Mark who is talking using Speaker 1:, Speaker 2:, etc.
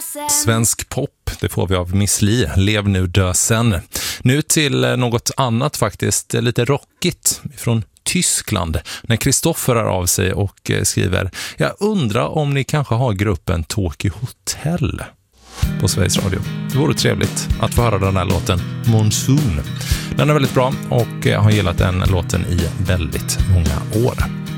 Speaker 1: Svensk pop, det får vi av Miss Li, Lev nu, dö sen. Nu till något annat faktiskt, lite rockigt från Tyskland, när Kristoffer är av sig och skriver: jag undrar om ni kanske har gruppen Tokyo Hotel på Sveriges Radio. Det vore trevligt att få höra den här låten Monsoon. Den är väldigt bra och jag har gillat den låten i väldigt många år.